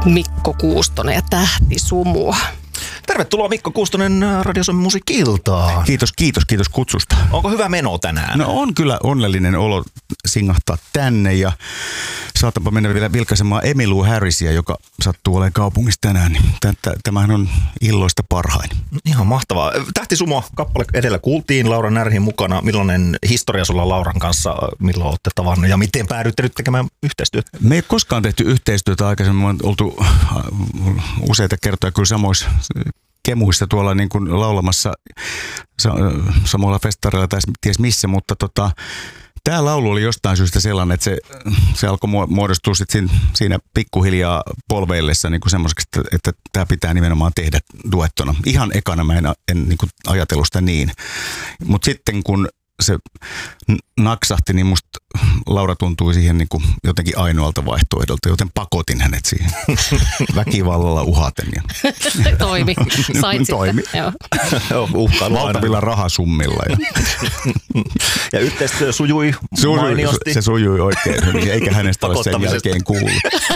Mikko Kuustonen ja Tähti Sumua. Tervetuloa Mikko Kuustonen Radio Suomen Musiikki-iltaan. Kiitos kutsusta. Onko hyvä meno tänään? No on kyllä onnellinen olo singahtaa tänne ja saatanpa mennä vielä vilkaisemaan Emmylou Harrisia, joka sattuu olemaan kaupungissa tänään. Niin tämähän on illoista parhain. Ihan mahtavaa. Tähti Sumua kappale edellä kuultiin Laura Närhin mukana. Millainen historia sulla Lauran kanssa, milloin olette tavannut ja miten päädyitte nyt tekemään yhteistyötä? Me ei koskaan tehty yhteistyötä aikaisemmin. On oltu useita kertoja kyllä samoissa kemuissa tuolla niin kuin laulamassa samoilla festareilla tai ties missä, mutta tämä laulu oli jostain syystä sellainen, että se alkoi muodostua sitten siinä pikkuhiljaa polveillessa niin kuin semmoiseksi, että tämä pitää nimenomaan tehdä duettona. Ihan ekana mä en niin kuin ajatellut sitä niin, mutta sitten kun se naksahti, niin musta Laura tuntui siihen niin kuin jotenkin ainoalta vaihtoehdolta, joten pakotin hänet siihen väkivallalla uhaten. Toimi. Sait Toimi. Valtavilla rahasummilla. Ja yhteistyö sujui mainiosti. Se sujui oikein hyvin, eikä hänestä ole sen jälkeen kuullut.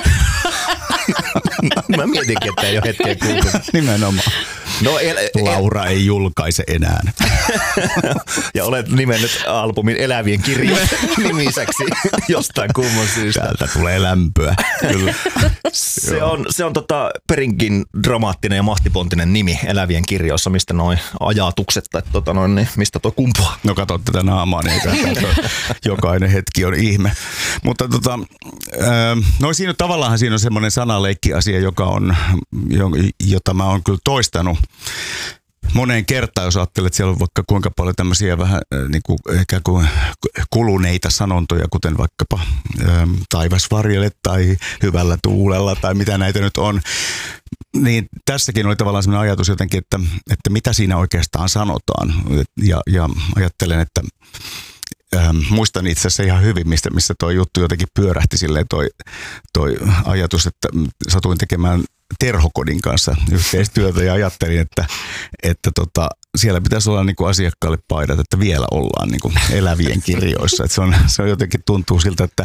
Mä mietinkin, että ei ole hetken kuullut. Nimenomaan. No, Laura ei julkaise enää. Ja olet nimennyt albumin Elävien kirjojen nimiseksi jostain kumman syystä. Täältä tulee lämpöä. Kyllä. Se on perinkin dramaattinen ja mahtipontinen nimi Elävien kirjoissa. Mistä noi ajatukset tai niin mistä toi kumpuaa? No kato tätä naamaa, niin jokainen hetki on ihme. Mutta no tavallaan siinä on semmoinen sanaleikkiasia, jota mä oon kyllä toistanut moneen kertaan, jos ajattelet, että siellä on vaikka kuinka paljon tämmöisiä vähän niin kuin ikään kuin kuluneita sanontoja, kuten vaikkapa taivas varjele tai hyvällä tuulella tai mitä näitä nyt on. Niin tässäkin oli tavallaan semmoinen ajatus jotenkin, että mitä siinä oikeastaan sanotaan. Ja ajattelen, että muistan itse asiassa ihan hyvin, missä toi juttu jotenkin pyörähti silleen toi ajatus, että satuin tekemään Terhokodin kanssa yhteistyötä ja ajattelin, että siellä pitäisi olla niinku asiakkaalle paidat, että vielä ollaan niinku Elävien kirjoissa. Että se on jotenkin tuntuu siltä, että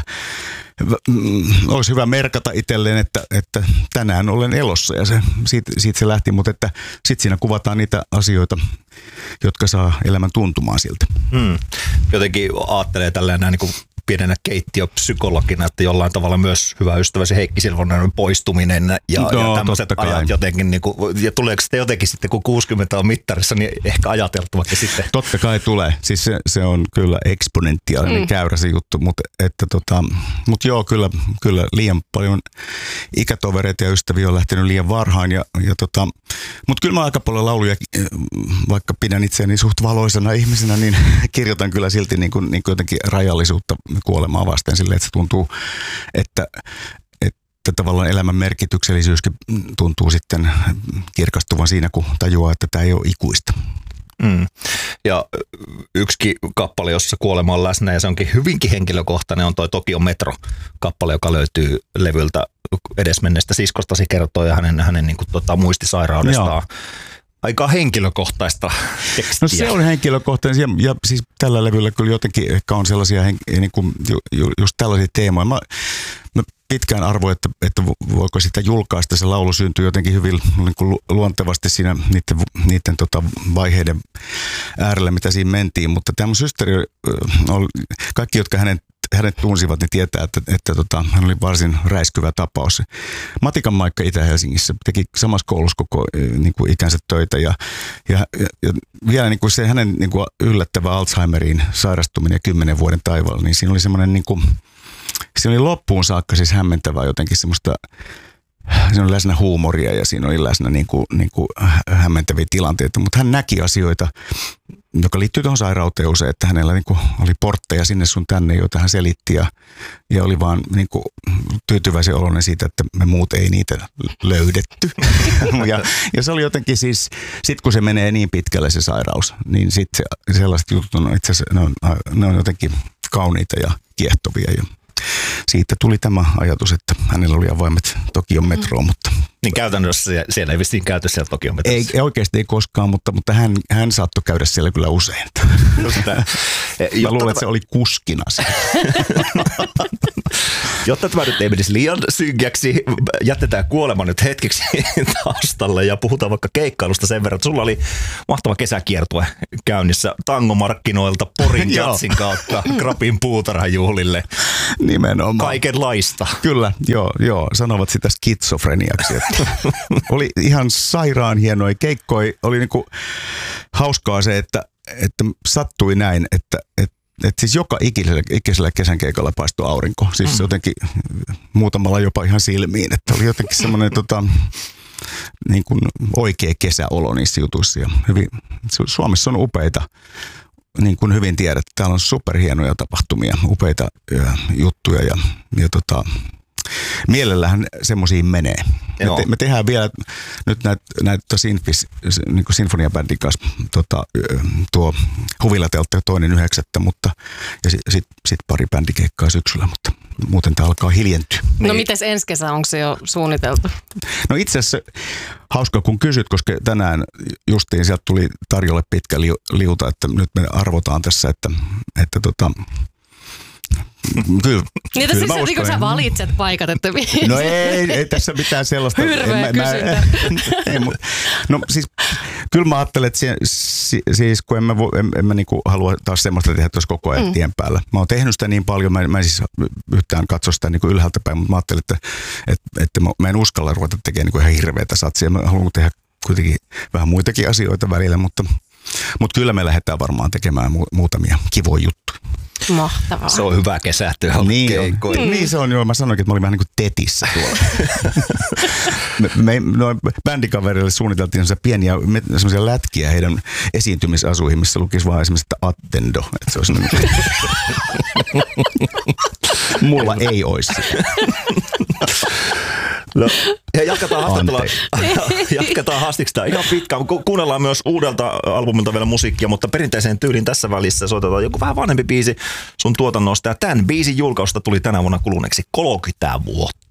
olisi hyvä merkata itselleen, että tänään olen elossa ja siitä se lähti, mutta että sitten siinä kuvataan niitä asioita, jotka saa elämän tuntumaan siltä. Jotenkin ajattelee tällainen niin kuin pienenä keittiöpsykologina, että jollain tavalla myös hyvä ystäväsi Heikki Silvonen poistuminen ja tämmöiset ajat jotenkin, niin kuin, ja tuleeko sitä jotenkin sitten, kun 60 on mittarissa, niin ehkä ajateltu vaikka sitten? Totta kai tulee. Siis se on kyllä eksponentiaalinen käyrä se juttu, mutta joo, kyllä liian paljon ikätovereita ja ystäviä on lähtenyt liian varhain, mutta kyllä mä aika paljon lauluja, vaikka pidän itseäni suht valoisena ihmisenä, niin kirjoitan kyllä silti niin kuin jotenkin rajallisuutta kuolemaa vasten silleen, että se tuntuu, että tavallaan elämän merkityksellisyyskin tuntuu sitten kirkastuvan siinä, kun tajuaa, että tämä ei ole ikuista. Ja yksikin kappale, jossa kuolema on läsnä ja se onkin hyvinkin henkilökohtainen, on toi Tokion Metro-kappale, joka löytyy levyltä edesmenneestä siskostasi kertoo ja hänen niin kuin, muistisairaudestaan. Joo. Aika henkilökohtaista tekstiä. No se on henkilökohtainen ja siis tällä levyllä kyllä jotenkin ehkä on sellaisia niin kuin just tällaisia teemoja. Mä pitkään arvoin, että voiko sitä julkaista. Se laulu syntyi jotenkin hyvin niin kuin luontevasti siinä niiden vaiheiden äärellä, mitä siinä mentiin. Mutta tämä systeri oli, kaikki, jotka hänet tunsivat, niin tietää, että hän oli varsin räiskyvä tapaus. Matikan Maikka Itä-Helsingissä teki samassa koulussa koko niin kuin ikänsä töitä ja vielä niin kuin se hänen niin kuin yllättävä Alzheimeriin sairastuminen ja 10 vuoden taivaalla, niin siinä oli semmoinen niin kuin, siinä oli loppuun saakka siis hämmentävää jotenkin semmoista. Siinä oli läsnä huumoria ja siinä oli läsnä niin kuin hämmentäviä tilanteita, mutta hän näki asioita, joka liittyy tuohon sairauteen usein, että hänellä niin kuin oli portteja sinne sun tänne, joita hän selitti ja oli vaan niin kuin tyytyväisen oloinen siitä, että me muut ei niitä löydetty. ja se oli jotenkin siis, sit kun se menee niin pitkälle se sairaus, niin sitten sellaiset jutut on itse asiassa, ne on jotenkin kauniita ja kiehtovia ja siitä tuli tämä ajatus, että hänellä oli avaimet Tokion metroon, mutta Niin käytännössä siellä ei vissiin käyty siellä Tokion metrossa. Ei oikeasti ei koskaan, mutta hän saattoi käydä siellä kyllä usein. Mä luulen, että se oli kuskina siellä. Jotta tämä nyt ei menisi liian synkäksi, jätetään kuolema nyt hetkeksi taustalle ja puhutaan vaikka keikkailusta sen verran, että sulla oli mahtava kesäkiertue käynnissä tangomarkkinoilta Porin jatsin kautta Krapin puutarhajuhlille. Nimenomaan. Kaikenlaista. Kyllä, joo. Sanovat sitä skitsofreniaksi. Oli ihan sairaan hienoja keikkoja. Oli niinku hauskaa se, että sattui näin, että siis joka ikisellä kesän keikalla paistoi aurinko. Siis jotenkin muutamalla jopa ihan silmiin. Että oli jotenkin semmoinen niin kuin oikea kesäolo niissä jutuissa. Ja Suomessa on upeita, niin kuin hyvin tiedät. Täällä on superhienoja tapahtumia, upeita juttuja ja mielellähän semmoisiin menee. Me tehdään vielä nyt näitä niin sinfoniabändin kanssa tuo Huvilateltta 2.9. mutta ja sit pari bändikeikkaa syksyllä, mutta muuten tämä alkaa hiljentyä. No mites ensi kesä, onko se jo suunniteltu? No itse asiassa hauska kun kysyt, koska tänään justiin sieltä tuli tarjolle pitkä liuta, että nyt me arvotaan tässä, että Kyllä. Niin tässä niin kun sä valitset paikat, että no ei tässä mitään sellaista. Hirveä kysyntä. No siis kyllä mä ajattelen, että siis kun en mä niinku halua taas semmoista tehdä tuossa koko ajan tien päällä. Mä oon tehnyt sitä niin paljon, mä en siis yhtään katso sitä niinku ylhäältä päin, mutta mä ajattelin, että mä en uskalla ruveta tekemään niinku ihan hirveätä satsia. Mä haluan tehdä kuitenkin vähän muitakin asioita välillä, mutta kyllä me lähdetään varmaan tekemään muutamia kivoja juttuja. Mahtavaa. Se on hyvä kesätyö. Niin se on, joo. Mä sanoinkin, että mä olin vähän niin kuin tetissä tuolla. me bändikaverille suunniteltiin semmoisia lätkiä heidän esiintymisasuihin, missä lukisi vaan esimerkiksi, että attendo. Että se olisi mulla ei olisi sitä. No, jatketaan haastiksi ihan pitkään. Kuunnellaan myös uudelta albumilta vielä musiikkia, mutta perinteiseen tyyliin tässä välissä soitetaan joku vähän vanhempi biisi sun tuotannosta. Ja tämän biisin julkausta tuli tänä vuonna kuluneeksi 30 vuotta.